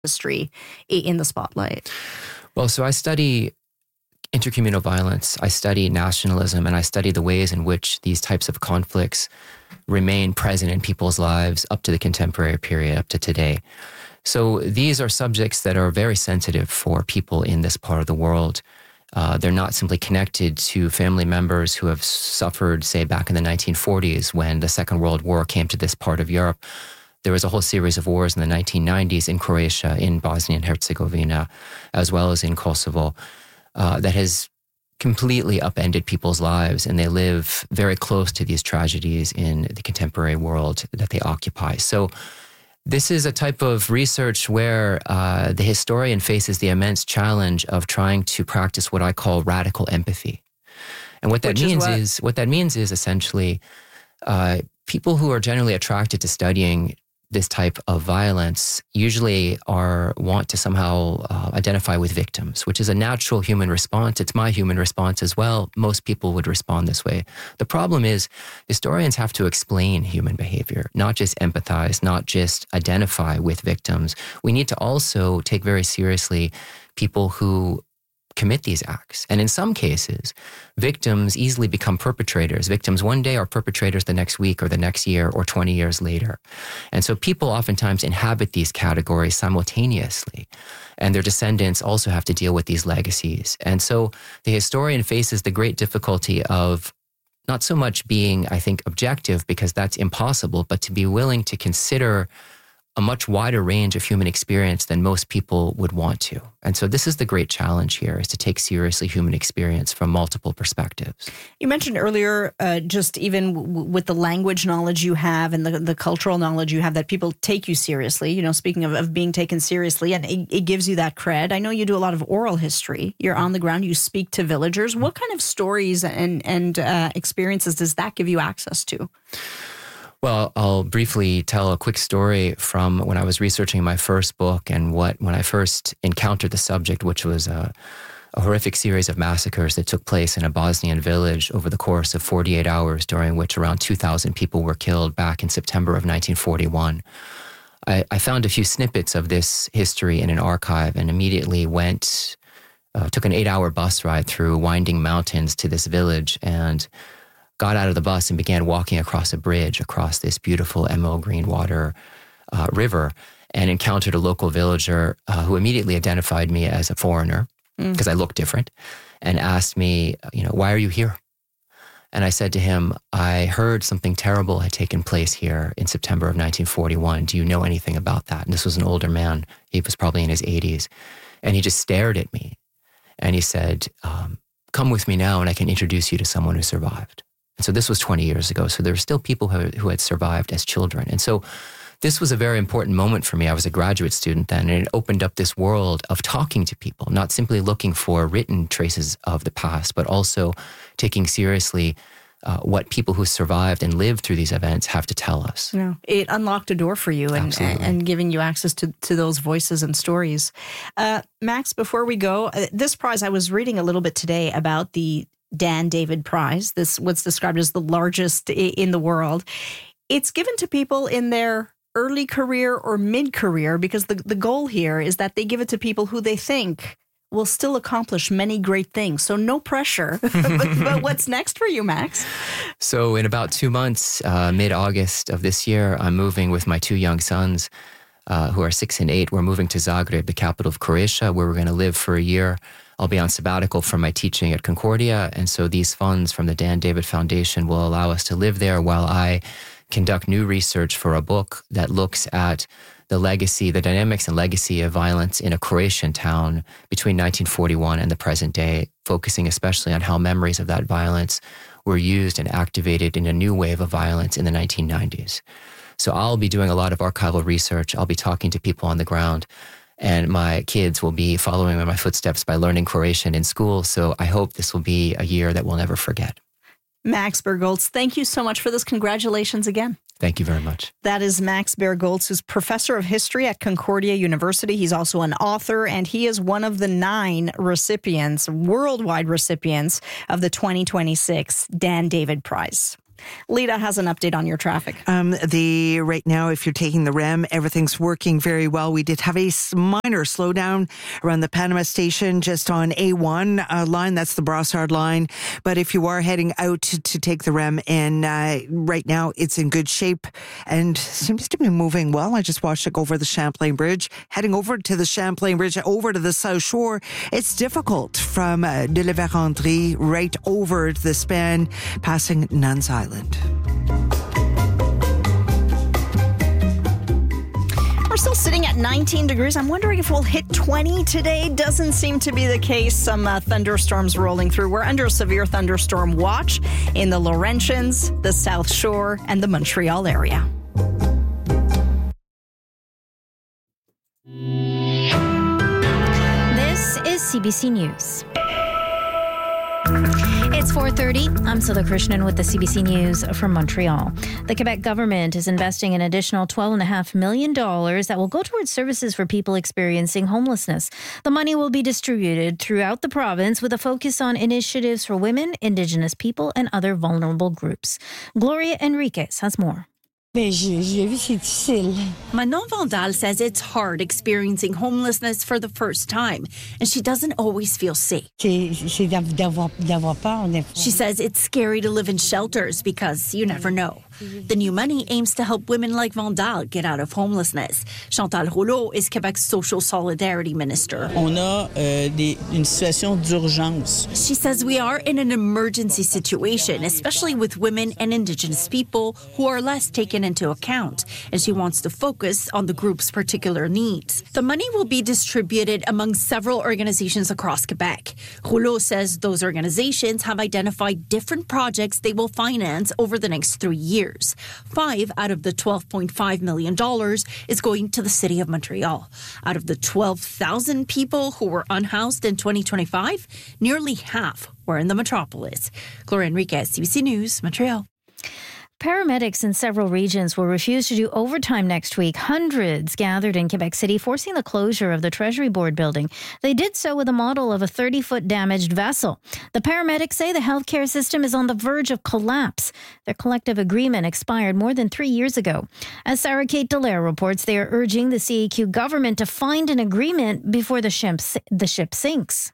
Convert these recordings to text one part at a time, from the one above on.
history in the spotlight? Well, so I study intercommunal violence, I study nationalism, and I study the ways in which these types of conflicts remain present in people's lives up to the contemporary period, up to today. So these are subjects that are very sensitive for people in this part of the world. They're not simply connected to family members who have suffered, say, back in the 1940s when the Second World War came to this part of Europe. There was a whole series of wars in the 1990s in Croatia, in Bosnia and Herzegovina, as well as in Kosovo, that has completely upended people's lives, and they live very close to these tragedies in the contemporary world that they occupy. So this is a type of research where the historian faces the immense challenge of trying to practice what I call radical empathy. And what that means is essentially people who are generally attracted to studying this type of violence usually want to somehow identify with victims, which is a natural human response. It's my human response as well. Most people would respond this way. The problem is historians have to explain human behavior, not just empathize, not just identify with victims. We need to also take very seriously people who commit these acts. And in some cases, victims easily become perpetrators. Victims one day are perpetrators the next week or the next year or 20 years later. And so people oftentimes inhabit these categories simultaneously, and their descendants also have to deal with these legacies. And so the historian faces the great difficulty of not so much being, I think, objective, because that's impossible, but to be willing to consider a much wider range of human experience than most people would want to. And so this is the great challenge here, is to take seriously human experience from multiple perspectives. You mentioned earlier, just even with the language knowledge you have and the cultural knowledge you have, that people take you seriously, speaking of being taken seriously, and it gives you that cred. I know you do a lot of oral history. You're on the ground, you speak to villagers. What kind of stories and experiences does that give you access to? Well, I'll briefly tell a quick story from when I was researching my first book and when I first encountered the subject, which was a horrific series of massacres that took place in a Bosnian village over the course of 48 hours, during which around 2,000 people were killed back in September of 1941. I found a few snippets of this history in an archive and immediately took an 8-hour bus ride through winding mountains to this village and got out of the bus and began walking across a bridge across this beautiful emerald green water river, and encountered a local villager who immediately identified me as a foreigner because I looked different, and asked me, why are you here? And I said to him, I heard something terrible had taken place here in September of 1941. Do you know anything about that? And this was an older man. He was probably in his 80s. And he just stared at me. And he said, come with me now and I can introduce you to someone who survived. And so this was 20 years ago. So there were still people who had survived as children. And so this was a very important moment for me. I was a graduate student then, and it opened up this world of talking to people, not simply looking for written traces of the past, but also taking seriously what people who survived and lived through these events have to tell us. Yeah. It unlocked a door for you and giving you access to those voices and stories. Max, before we go, this prize, I was reading a little bit today about the Dan David Prize, this what's described as the largest in the world. It's given to people in their early career or mid-career, because the goal here is that they give it to people who they think will still accomplish many great things. So no pressure. but what's next for you, Max? So in about 2 months, mid-August of this year, I'm moving with my 2 young sons who are 6 and 8. We're moving to Zagreb, the capital of Croatia, where we're going to live for a year. I'll be on sabbatical from my teaching at Concordia, and so these funds from the Dan David Foundation will allow us to live there while I conduct new research for a book that looks at the dynamics and legacy of violence in a Croatian town between 1941 and the present day, focusing especially on how memories of that violence were used and activated in a new wave of violence in the 1990s. So I'll be doing a lot of archival research. I'll be talking to people on the ground. And my kids will be following in my footsteps by learning Croatian in school. So I hope this will be a year that we'll never forget. Max Bergholtz, thank you so much for this. Congratulations again. Thank you very much. That is Max Bergholtz, who's professor of history at Concordia University. He's also an author, and he is one of the 9 worldwide recipients of the 2026 Dan David Prize. Lita has an update on your traffic. Right now, if you're taking the REM, everything's working very well. We did have a minor slowdown around the Panama station, just on A1 line. That's the Brossard line. But if you are heading out to take the REM in, right now it's in good shape and seems to be moving well. I just watched it go over the Champlain Bridge. Heading over to the Champlain Bridge, over to the South Shore, it's difficult from de la Vérendrye right over the span, passing Nuns Island. We're still sitting at 19 degrees. I'm wondering if we'll hit 20 today. Doesn't seem to be the case. Some thunderstorms rolling through. We're under a severe thunderstorm watch in the Laurentians, the South Shore, and the Montreal area. This is CBC News. It's 4:30. I'm Sila Krishnan with the CBC News from Montreal. The Quebec government is investing an additional $12.5 million that will go towards services for people experiencing homelessness. The money will be distributed throughout the province with a focus on initiatives for women, Indigenous people, and other vulnerable groups. Gloria Enriquez has more. Manon Vandal says it's hard experiencing homelessness for the first time, and she doesn't always feel safe. She says it's scary to live in shelters because you never know. The new money aims to help women like Vandal get out of homelessness. Chantal Rouleau is Quebec's social solidarity minister. Une situation d'urgence. She says we are in an emergency situation, especially with women and Indigenous people who are less taken into account, and she wants to focus on the group's particular needs. The money will be distributed among several organizations across Quebec. Rouleau says those organizations have identified different projects they will finance over the next 3 years. 5 out of the $12.5 million is going to the city of Montreal. Out of the 12,000 people who were unhoused in 2025, nearly half were in the metropolis. Gloria Enriquez, CBC News, Montreal. Paramedics in several regions will refuse to do overtime next week. Hundreds gathered in Quebec City, forcing the closure of the Treasury Board building. They did so with a model of a 30-foot damaged vessel. The paramedics say the healthcare system is on the verge of collapse. Their collective agreement expired more than 3 years ago. As Sarah Kate Dallaire reports, they are urging the CEQ government to find an agreement before the ship sinks.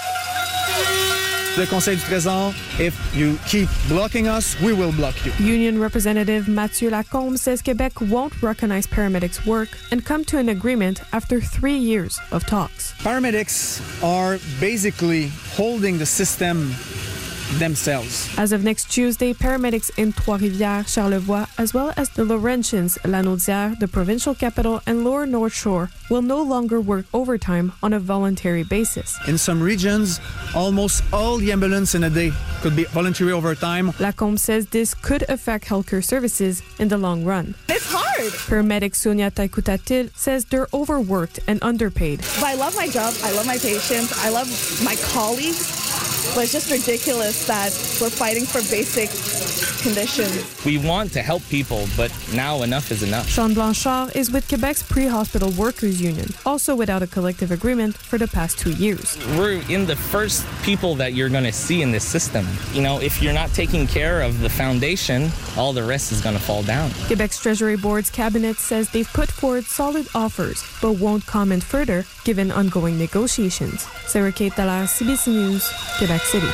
Le Conseil du Trésor, if you keep blocking us, we will block you. Union Representative Mathieu Lacombe says Quebec won't recognize paramedics' work and come to an agreement after 3 years of talks. Paramedics are basically holding the system themselves. As of next Tuesday, paramedics in Trois-Rivières, Charlevoix, as well as the Laurentians, Lanaudière, the provincial capital, and Lower North Shore will no longer work overtime on a voluntary basis. In some regions, almost all the ambulance in a day could be voluntary overtime. Lacombe says this could affect healthcare services in the long run. It's hard. Paramedic Sonia Taikutatil says they're overworked and underpaid. I love my job. I love my patients. I love my colleagues. But it's just ridiculous that we're fighting for basic conditions. We want to help people, but now enough is enough. Sean Blanchard is with Quebec's Pre-Hospital Workers Union, also without a collective agreement for the past 2 years. We're in the first people that you're going to see in this system. You know, if you're not taking care of the foundation, all the rest is going to fall down. Quebec's Treasury Board's cabinet says they've put forward solid offers, but won't comment further given ongoing negotiations. Sarah Kate Dallaire, CBC News, Quebec City.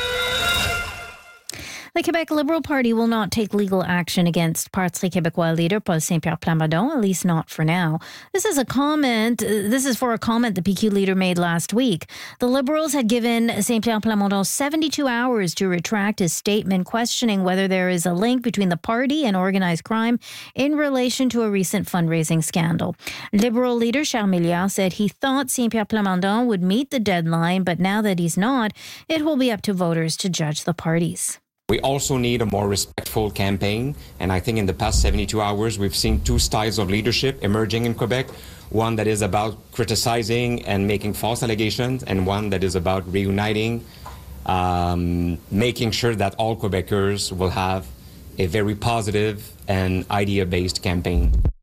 The Quebec Liberal Party will not take legal action against Parti Québécois leader Paul Saint-Pierre Plamondon, at least not for now. This is for a comment the PQ leader made last week. The Liberals had given Saint-Pierre Plamondon 72 hours to retract his statement, questioning whether there is a link between the party and organized crime in relation to a recent fundraising scandal. Liberal leader Charles Milliard said he thought Saint-Pierre Plamondon would meet the deadline, but now that he's not, it will be up to voters to judge the parties. We also need a more respectful campaign, and I think in the past 72 hours we've seen two styles of leadership emerging in Quebec. One that is about criticizing and making false allegations, and one that is about reuniting, making sure that all Quebecers will have a very positive and idea-based campaign.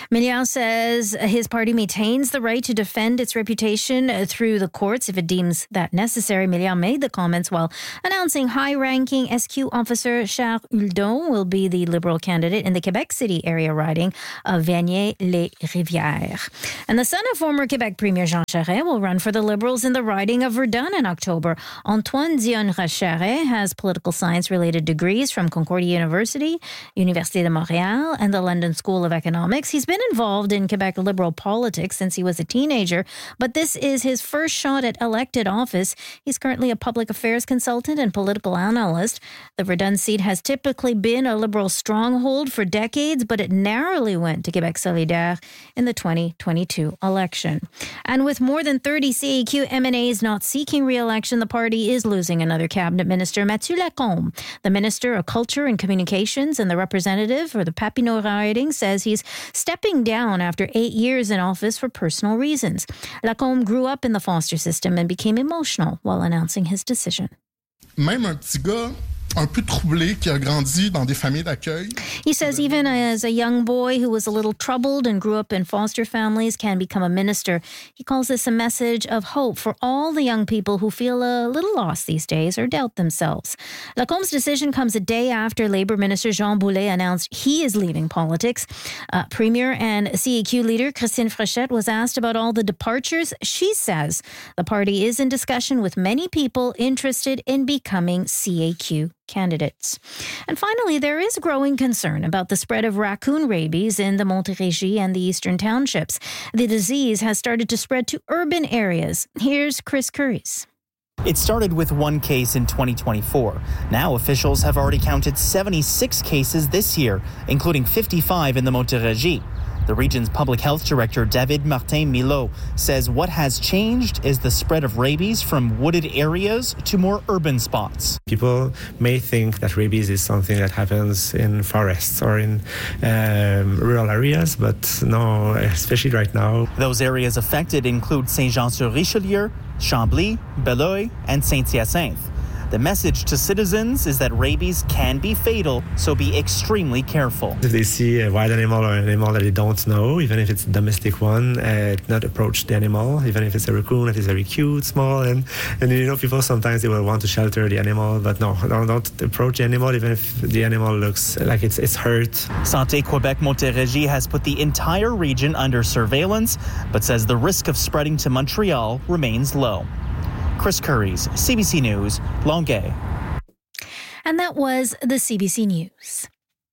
Milliard says his party maintains the right to defend its reputation through the courts if it deems that necessary. Milliard made the comments while announcing high-ranking SQ officer Charles Huldon will be the Liberal candidate in the Quebec City area riding of Vanier-les-Rivières. And the son of former Quebec Premier Jean Charest will run for the Liberals in the riding of Verdun in October. Antoine Dion-Charest has political science-related degrees from Concordia University, Université de Montréal, and the London School of Economics. He's been involved in Quebec Liberal politics since he was a teenager, but this is his first shot at elected office. He's currently a public affairs consultant and political analyst. The Verdun seat has typically been a Liberal stronghold for decades, but it narrowly went to Quebec Solidaire in the 2022 election. And with more than 30 CAQ MNAs not seeking re-election, the party is losing another cabinet minister, Mathieu Lacombe. The Minister of Culture and Communications and the representative for the Papineau riding says he's stepping down after 8 years in office for personal reasons. Lacombe grew up in the foster system and became emotional while announcing his decision. Même un petit gars un peu troublé qui a grandi dans des familles d'accueil. He says even as a young boy who was a little troubled and grew up in foster families can become a minister. He calls this a message of hope for all the young people who feel a little lost these days or doubt themselves. Lacombe's decision comes a day after Labour Minister Jean Boulet announced he is leaving politics. Premier and CAQ leader Christine Fréchette was asked about all the departures. She says the party is in discussion with many people interested in becoming CAQ candidates. And finally, there is growing concern about the spread of raccoon rabies in the Montérégie and the eastern townships. The disease has started to spread to urban areas. Here's Chris Curries. It started with one case in 2024. Now officials have already counted 76 cases this year, including 55 in the Montérégie. The region's public health director, David Martin-Milot, says what has changed is the spread of rabies from wooded areas to more urban spots. People may think that rabies is something that happens in forests or in rural areas, but no, especially right now. Those areas affected include Saint-Jean-sur-Richelieu, Chambly, Beloeil, and Saint-Hyacinthe. The message to citizens is that rabies can be fatal, so be extremely careful. If they see a wild animal or an animal that they don't know, even if it's a domestic one, not approach the animal, even if it's a raccoon that is very cute, small, and you know, people sometimes they will want to shelter the animal, but no, don't approach the animal, even if the animal looks like it's hurt. Santé Québec Montérégie has put the entire region under surveillance, but says the risk of spreading to Montreal remains low. Chris Curries, CBC News, Longueuil. And that was the CBC News.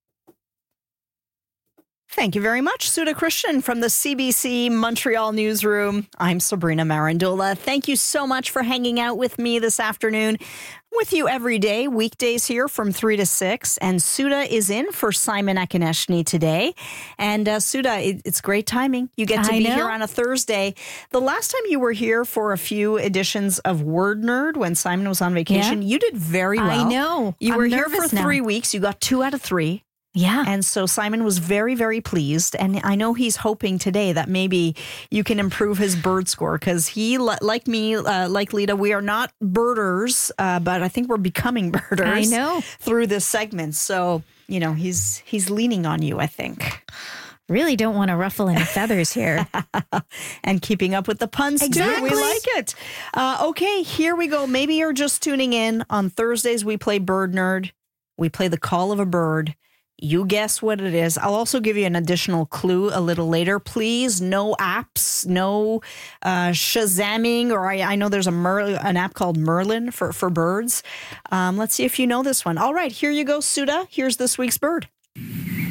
Thank you very much, Suda Christian from the CBC Montreal newsroom. I'm Sabrina Marandola. Thank you so much for hanging out with me this afternoon. With you every day, weekdays here from 3 to 6. And Suda is in for Simon Akineshny today. And Suda, it's great timing. You get to be here on a Thursday. The last time you were here for a few editions of Word Nerd when Simon was on vacation, you did very well. I know. You were here for 3 weeks. You got 2 out of 3. Yeah. And so Simon was very, very pleased. And I know he's hoping today that maybe you can improve his bird score because he, like me, like Lita, we are not birders, but I think we're becoming birders. I know. Through this segment. So, you know, he's leaning on you, I think. Really don't want to ruffle any feathers here. And keeping up with the puns, exactly. too. We like it. Okay, here we go. Maybe you're just tuning in. On Thursdays, we play Bird Nerd. We play the call of a bird. You guess what it is. I'll also give you an additional clue a little later. Please, no apps, no Shazamming, or I know there's an app called Merlin for birds. Let's see if you know this one. All right, here you go, Suda. Here's this week's bird.